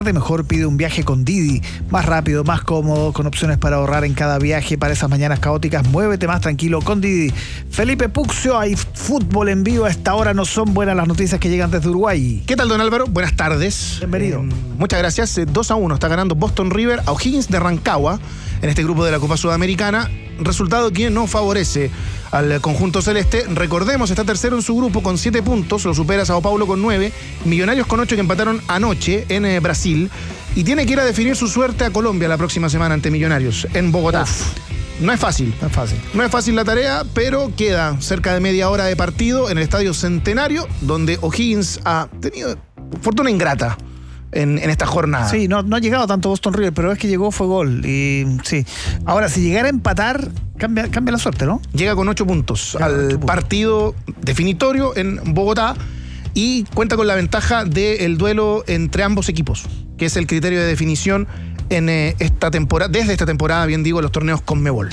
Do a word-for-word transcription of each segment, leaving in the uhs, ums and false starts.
Mejor pide un viaje con Didi, más rápido, más cómodo, con opciones para ahorrar en cada viaje. Para esas mañanas caóticas, muévete más tranquilo con Didi. Felipe Puccio, hay fútbol en vivo a esta hora. No son buenas las noticias que llegan desde Uruguay. ¿Qué tal, don Álvaro? Buenas tardes. Bienvenido. Eh, muchas gracias. dos a uno está ganando Boston River a O'Higgins de Rancagua en este grupo de la Copa Sudamericana. Resultado que no favorece al conjunto celeste. Recordemos, está tercero en su grupo con siete puntos, lo supera Sao Paulo con nueve, Millonarios con ocho, que empataron anoche en eh, Brasil, y tiene que ir a definir su suerte a Colombia la próxima semana ante Millonarios en Bogotá. Uf. No es fácil. No es fácil. No es fácil la tarea, pero queda cerca de media hora de partido en el Estadio Centenario, donde O'Higgins ha tenido fortuna ingrata En, en esta jornada. Sí, no, no ha llegado tanto Boston River, pero es que llegó, fue gol. Y sí. Ahora, si llegara a empatar, cambia, cambia la suerte, ¿no? Llega con ocho puntos Llega al ocho puntos. partido definitorio en Bogotá y cuenta con la ventaja del duelo entre ambos equipos, que es el criterio de definición en eh, esta temporada, desde esta temporada, bien digo, los torneos Conmebol.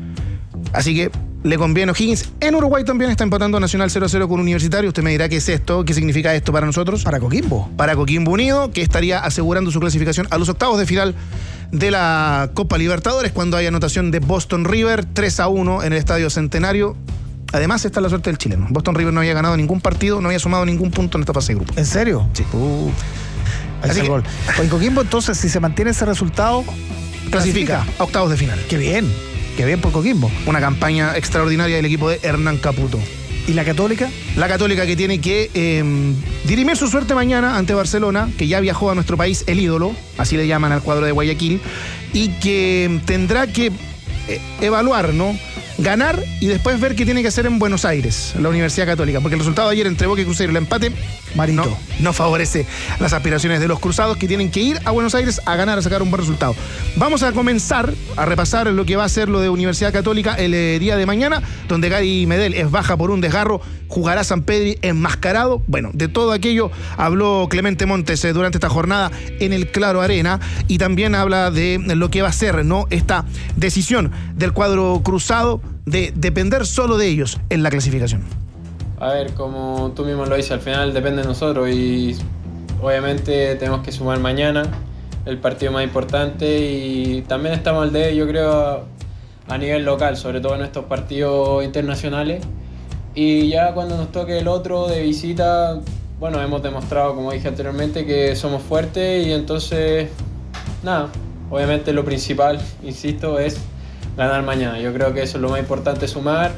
Así que le conviene a O'Higgins. En Uruguay también está empatando Nacional cero a cero con Universitario. Usted me dirá qué es esto, qué significa esto para nosotros. Para Coquimbo. Para Coquimbo Unido, que estaría asegurando su clasificación a los octavos de final de la Copa Libertadores cuando hay anotación de Boston River, tres a uno en el Estadio Centenario. Además está la suerte del chileno. Boston River no había ganado ningún partido, no había sumado ningún punto en esta fase de grupo. ¿En serio? Sí. Uh, ahí está el que, gol. En Coquimbo, entonces, si se mantiene ese resultado, clasifica, clasifica a octavos de final. Qué bien. Qué bien por Coquimbo. Una campaña extraordinaria del equipo de Hernán Caputo. ¿Y la Católica? La Católica, que tiene que eh, dirimir su suerte mañana ante Barcelona, que ya viajó a nuestro país el ídolo, así le llaman al cuadro de Guayaquil, y que tendrá que eh, evaluar, ¿no? Ganar y después ver qué tiene que hacer en Buenos Aires, la Universidad Católica, porque el resultado de ayer entre Boca y Cruzeiro, el empate, Marito. No, no favorece las aspiraciones de los cruzados, que tienen que ir a Buenos Aires a ganar, a sacar un buen resultado. Vamos a comenzar a repasar lo que va a ser lo de Universidad Católica el eh, día de mañana, donde Gary Medel es baja por un desgarro, jugará Sampedri enmascarado. Bueno, de todo aquello habló Clemente Montes eh, durante esta jornada en el Claro Arena, y también habla de lo que va a ser, ¿no?, esta decisión del cuadro cruzado de depender solo de ellos en la clasificación. A ver, como tú mismo lo dices, al final depende de nosotros y obviamente tenemos que sumar mañana, el partido más importante, y también estamos al de, yo creo, a nivel local, sobre todo en estos partidos internacionales, y ya cuando nos toque el otro de visita, bueno, hemos demostrado, como dije anteriormente, que somos fuertes, y entonces, nada, obviamente lo principal, insisto, es ganar mañana. Yo creo que eso es lo más importante, sumar.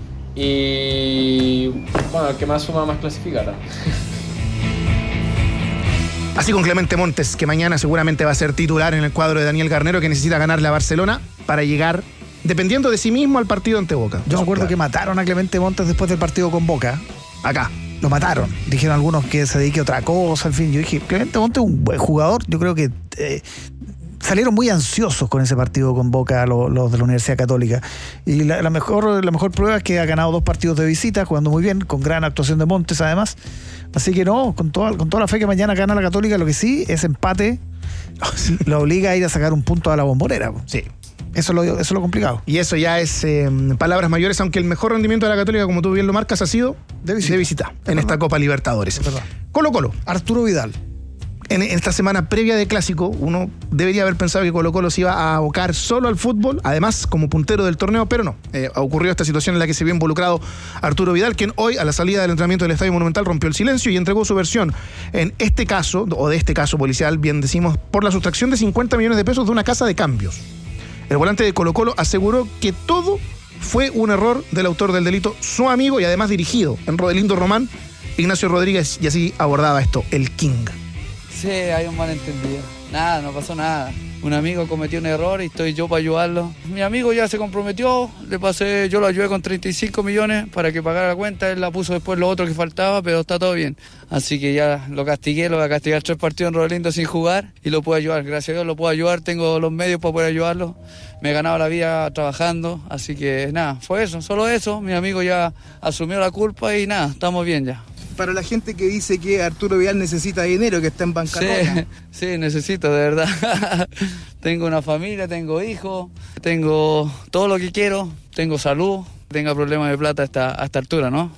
Y bueno, el que más suma, más clasificará. Así con Clemente Montes, que mañana seguramente va a ser titular en el cuadro de Daniel Garnero, que necesita ganarle a Barcelona para llegar, dependiendo de sí mismo, al partido ante Boca. Yo me acuerdo claro. que mataron a Clemente Montes después del partido con Boca. Acá. Lo mataron. Dijeron algunos que se dedique a otra cosa, en fin. Yo dije, Clemente Montes es un buen jugador. Yo creo que eh, salieron muy ansiosos con ese partido con Boca los, los de la Universidad Católica. Y la, la, mejor, la mejor prueba es que ha ganado dos partidos de visita, jugando muy bien, con gran actuación de Montes además. Así que no, con toda, con toda la fe que mañana gana la Católica, lo que sí es empate, lo obliga a ir a sacar un punto a la Bombonera. Sí. Eso es lo, eso es lo complicado. Y eso ya es eh, palabras mayores, aunque el mejor rendimiento de la Católica, como tú bien lo marcas, ha sido de visita, de visita en esta Copa Libertadores. Colo Colo. Arturo Vidal. En esta semana previa de Clásico, uno debería haber pensado que Colo Colo se iba a abocar solo al fútbol, además como puntero del torneo, pero no. Eh, ocurrió esta situación en la que se vio involucrado Arturo Vidal, quien hoy, a la salida del entrenamiento del Estadio Monumental, rompió el silencio y entregó su versión en este caso, o de este caso policial, bien decimos, por la sustracción de cincuenta millones de pesos de una casa de cambios. El volante de Colo Colo aseguró que todo fue un error del autor del delito, su amigo y además dirigido en Rodelindo Román, Ignacio Rodríguez, y así abordaba esto, el King. Sí, hay un malentendido. Nada, no pasó nada. Un amigo cometió un error y estoy yo para ayudarlo. Mi amigo ya se comprometió, le pasé, yo lo ayudé con treinta y cinco millones para que pagara la cuenta, él la puso después lo otro que faltaba, pero está todo bien. Así que ya lo castigué, lo voy a castigar tres partidos en Rodelindo sin jugar y lo puedo ayudar. Gracias a Dios lo puedo ayudar, tengo los medios para poder ayudarlo. Me he ganado la vida trabajando, así que nada, fue eso, solo eso. Mi amigo ya asumió la culpa y nada, estamos bien ya. Para la gente que dice que Arturo Vidal necesita dinero, que está en bancarrota. Sí, sí, necesito, de verdad. Tengo una familia, tengo hijos, tengo todo lo que quiero, tengo salud, tengo problemas de plata a esta, a esta altura, ¿no?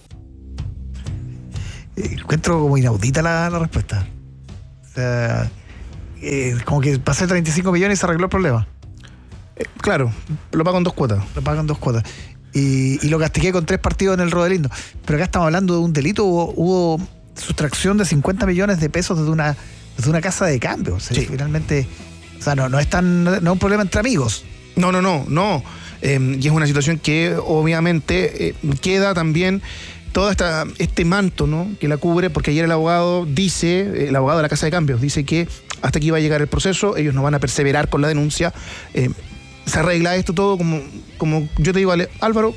Encuentro como inaudita la, la respuesta. O sea, eh, como que pasé treinta y cinco millones y se arregló el problema. Eh, claro, lo pago en dos cuotas. Lo pagan dos cuotas. Y, y lo castigué con tres partidos en el Rodelindo. Pero acá estamos hablando de un delito. Hubo, hubo sustracción de cincuenta millones de pesos desde una, desde una casa de cambio. O sea, sí. Finalmente, o sea, no, no es tan, no es un problema entre amigos. No, no, no, no. Eh, y es una situación que obviamente eh, queda también todo esta, este manto, ¿no?, que la cubre, porque ayer el abogado dice, el abogado de la casa de cambios, dice que hasta aquí va a llegar el proceso, ellos no van a perseverar con la denuncia. Eh, se arregla esto todo como, como yo te digo, Álvaro,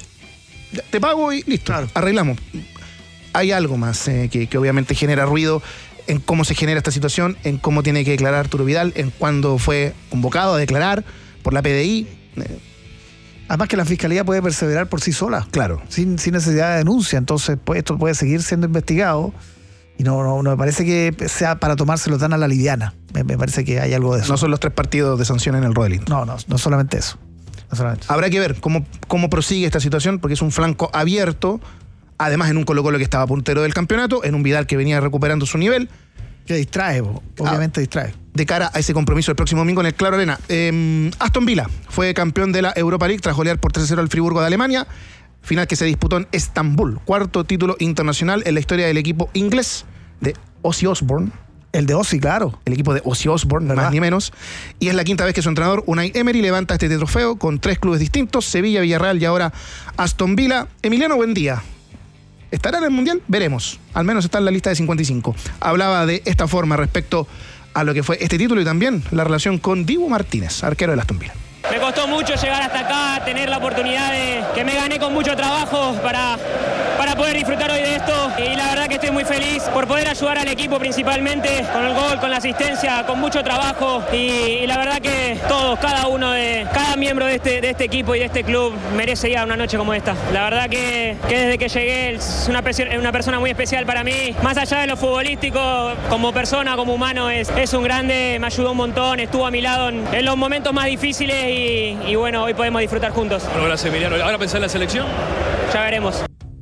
te pago y listo, claro. Arreglamos. Hay algo más eh, que, que obviamente genera ruido en cómo se genera esta situación, en cómo tiene que declarar Arturo Vidal, en cuándo fue convocado a declarar por la P D I. Eh, Además que la Fiscalía puede perseverar por sí sola. Claro. Sin, sin necesidad de denuncia. Entonces, pues, esto puede seguir siendo investigado. Y no, no, no me parece que sea para tomárselo tan a la liviana. Me, me parece que hay algo de eso. No son los tres partidos de sanción en el Rodelindo. No, no, no solamente eso. No solamente eso. Habrá que ver cómo, cómo prosigue esta situación, porque es un flanco abierto. Además, en un Colo-Colo que estaba puntero del campeonato, en un Vidal que venía recuperando su nivel. Que distrae, obviamente ah, distrae. De cara a ese compromiso el próximo domingo en el Claro Arena. Eh, Aston Villa fue campeón de la Europa League tras golear por tres a cero al Friburgo de Alemania. Final que se disputó en Estambul. Cuarto título internacional en la historia del equipo inglés de Ozzy Osbourne. El de Ozzy, claro. El equipo de Ozzy Osbourne, más ni menos. Y es la quinta vez que su entrenador, Unai Emery, levanta este trofeo con tres clubes distintos: Sevilla, Villarreal y ahora Aston Villa. Emiliano Buendía, ¿estará en el Mundial? Veremos. Al menos está en la lista de cincuenta y cinco. Hablaba de esta forma respecto a lo que fue este título y también la relación con Dibu Martínez, arquero del Aston Villa. Me costó mucho llegar hasta acá, tener la oportunidad de que me gané con mucho trabajo para, para poder disfrutar hoy de esto. Y la verdad que estoy muy feliz por poder ayudar al equipo principalmente, con el gol, con la asistencia, con mucho trabajo. Y, y la verdad que todos, cada uno de, cada miembro de este, de este equipo y de este club merece ya una noche como esta. La verdad que, que desde que llegué es una, una persona muy especial para mí. Más allá de lo futbolístico, como persona, como humano, es, es un grande, me ayudó un montón, estuvo a mi lado en, en los momentos más difíciles. Y, y bueno, hoy podemos disfrutar juntos. Bueno, gracias, Emiliano. ¿Ahora pensar en la selección? Ya veremos.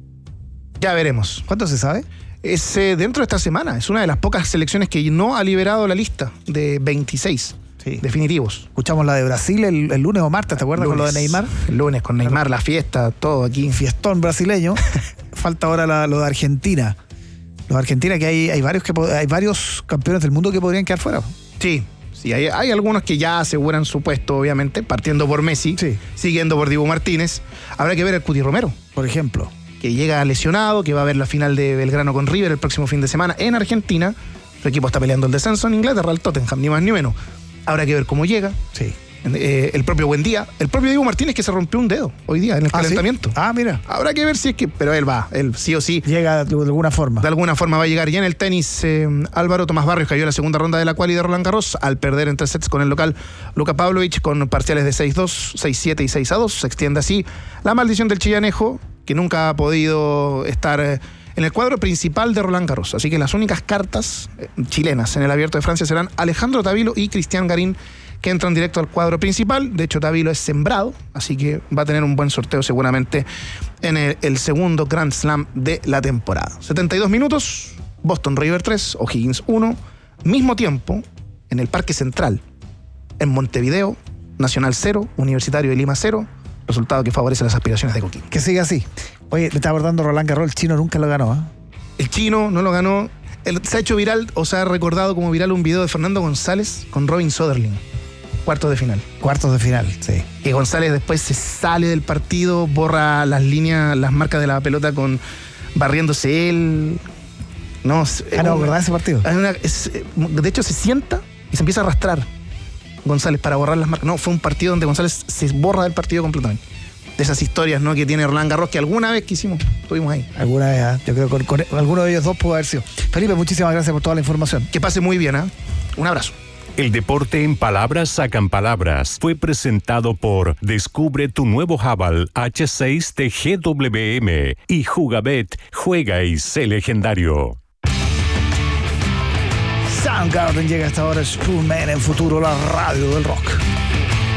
Ya veremos. ¿Cuánto se sabe? Es eh, dentro de esta semana. Es una de las pocas selecciones que no ha liberado la lista de veintiséis sí. definitivos. Escuchamos la de Brasil el, el lunes o martes, ¿te acuerdas? Lunes, con lo de Neymar. El lunes con Neymar, la fiesta, todo aquí. Un fiestón brasileño. Falta ahora la, lo de Argentina. Lo de Argentina, que hay, hay, varios que hay varios campeones del mundo que podrían quedar fuera. Sí. Sí, hay, hay algunos que ya aseguran su puesto, obviamente, partiendo por Messi, sí. Siguiendo por Dibu Martínez. Habrá que ver al Cuti Romero, por ejemplo, que llega lesionado, que va a ver la final de Belgrano con River el próximo fin de semana en Argentina. Su equipo está peleando el descenso en Inglaterra, el Tottenham, ni más ni menos. Habrá que ver cómo llega. Sí. Eh, el propio Buendía, el propio Dibu Martínez, que se rompió un dedo hoy día en el ah, calentamiento. ¿sí? Ah, mira. Habrá que ver si es que, pero él va, él sí o sí. Llega de alguna forma. De alguna forma va a llegar. Ya en el tenis, eh, Álvaro Tomás Barrios cayó en la segunda ronda de la quali de Roland Garros al perder en tres sets con el local Luka Pavlovich con parciales de seis dos, seis siete y seis a dos. Se extiende así la maldición del chillanejo, que nunca ha podido estar eh, en el cuadro principal de Roland Garros. Así que las únicas cartas eh, chilenas en el Abierto de Francia serán Alejandro Tavilo y Cristian Garín, que entran directo al cuadro principal. De hecho, Tavilo es sembrado, así que va a tener un buen sorteo seguramente en el, el segundo Grand Slam de la temporada. setenta y dos minutos, Boston River tres, O'Higgins uno. Mismo tiempo, en el Parque Central, en Montevideo, Nacional cero, Universitario de Lima cero. Resultado que favorece las aspiraciones de Coquimbo. Que siga así. Oye, le está abordando Roland Garros, el chino nunca lo ganó, ¿eh? El chino no lo ganó. El, se ha hecho viral, o se ha recordado como viral un video de Fernando González con Robin Soderling. Cuartos de final. Cuartos de final, sí. Que González después se sale del partido, borra las líneas, las marcas de la pelota con barriéndose él. No, ah, no, ¿verdad ese partido? Una, es, de hecho, se sienta y se empieza a arrastrar González para borrar las marcas. No, fue un partido donde González se borra del partido completamente. De esas historias, ¿no?, que tiene Roland Garros, que alguna vez que hicimos, estuvimos ahí. Alguna vez, ¿eh? Yo creo que con, con alguno de ellos dos pudo haber sido. Felipe, muchísimas gracias por toda la información. Que pase muy bien, ¿eh? Un abrazo. El deporte en palabras sacan palabras fue presentado por Descubre tu nuevo Haval H seis de G W M y Jugabet, juega y sé legendario. Soundgarden llega hasta ahora, Spoonman en Futuro, la radio del rock.